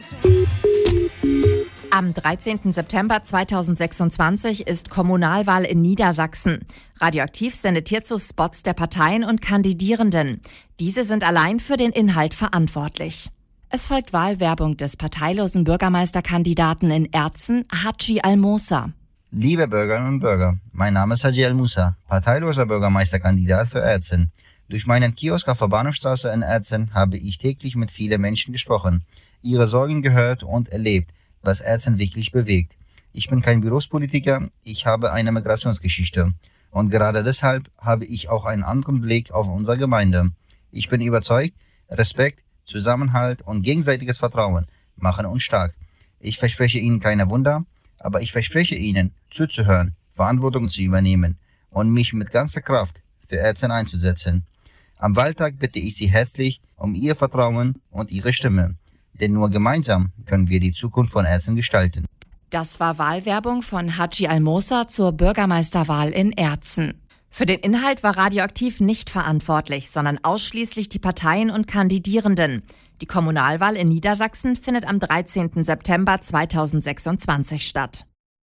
Am 13. September 2026 ist Kommunalwahl in Niedersachsen. Radioaktiv sendet hierzu Spots der Parteien und Kandidierenden. Diese sind allein für den Inhalt verantwortlich. Es folgt Wahlwerbung des parteilosen Bürgermeisterkandidaten in Erzen, Hadji Al-Moosa. Liebe Bürgerinnen und Bürger, mein Name ist Hadji Al-Moosa, parteiloser Bürgermeisterkandidat für Erzen. Durch meinen Kiosk auf der Bahnhofstraße in Erzen habe ich täglich mit vielen Menschen gesprochen, ihre Sorgen gehört und erlebt, was Erzen wirklich bewegt. Ich bin kein Berufspolitiker, ich habe eine Migrationsgeschichte. Und gerade deshalb habe ich auch einen anderen Blick auf unsere Gemeinde. Ich bin überzeugt, Respekt, Zusammenhalt und gegenseitiges Vertrauen machen uns stark. Ich verspreche Ihnen keine Wunder, aber ich verspreche Ihnen, zuzuhören, Verantwortung zu übernehmen und mich mit ganzer Kraft für Erzen einzusetzen. Am Wahltag bitte ich Sie herzlich um Ihr Vertrauen und Ihre Stimme. Denn nur gemeinsam können wir die Zukunft von Erzen gestalten. Das war Wahlwerbung von Hadji Al-Moosa zur Bürgermeisterwahl in Erzen. Für den Inhalt war Radioaktiv nicht verantwortlich, sondern ausschließlich die Parteien und Kandidierenden. Die Kommunalwahl in Niedersachsen findet am 13. September 2026 statt.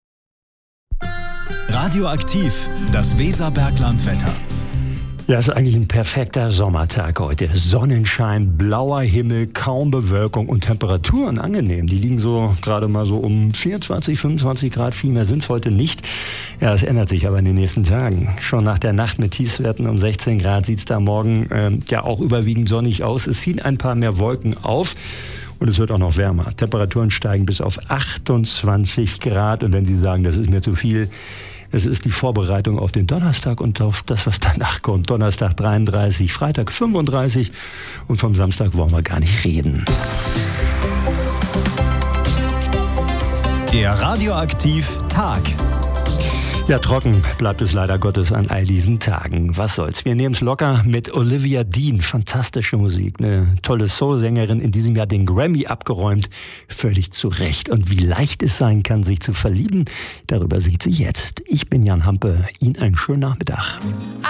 Radioaktiv, das Weserberglandwetter. Ja, es ist eigentlich ein perfekter Sommertag heute. Sonnenschein, blauer Himmel, kaum Bewölkung und Temperaturen angenehm. Die liegen so gerade mal so um 24, 25 Grad. Viel mehr sind es heute nicht. Ja, das ändert sich aber in den nächsten Tagen. Schon nach der Nacht mit Tiefstwerten um 16 Grad sieht es da morgen ja auch überwiegend sonnig aus. Es ziehen ein paar mehr Wolken auf. Und es wird auch noch wärmer. Temperaturen steigen bis auf 28 Grad. Und wenn Sie sagen, das ist mir zu viel, es ist die Vorbereitung auf den Donnerstag und auf das, was danach kommt. Donnerstag 33, Freitag 35 und vom Samstag wollen wir gar nicht reden. Der Radioaktiv-Tag. Ja, trocken bleibt es leider Gottes an all diesen Tagen. Was soll's? Wir nehmen es locker mit Olivia Dean. Fantastische Musik. Eine tolle Soul-Sängerin, in diesem Jahr den Grammy abgeräumt. Völlig zu Recht. Und wie leicht es sein kann, sich zu verlieben, darüber singt sie jetzt. Ich bin Jan Hampe. Ihnen einen schönen Nachmittag.